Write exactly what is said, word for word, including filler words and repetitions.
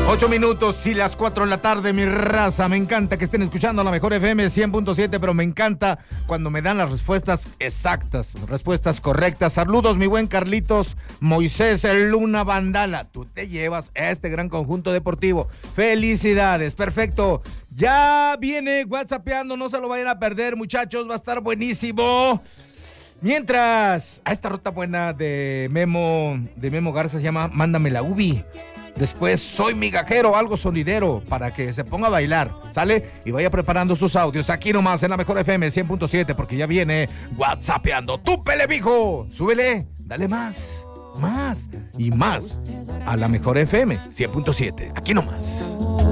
Ocho minutos y las cuatro de la tarde, mi raza. Me encanta que estén escuchando la mejor F M cien punto siete, pero me encanta cuando me dan las respuestas exactas, respuestas correctas. Saludos, mi buen Carlitos Moisés el Luna Vandala. Tú te llevas a este gran conjunto deportivo. Felicidades, perfecto. Ya viene WhatsAppeando, no se lo vayan a perder, muchachos, va a estar buenísimo. Mientras, a esta ruta buena de Memo, de Memo Garza se llama Mándame la Ubi. Después, Soy Migajero, algo sonidero, para que se ponga a bailar, ¿sale? Y vaya preparando sus audios aquí nomás en la mejor F M cien punto siete, porque ya viene WhatsAppeando. ¡Tú, pele, mijo! Súbele, dale más, más y más a la mejor F M cien punto siete, aquí nomás.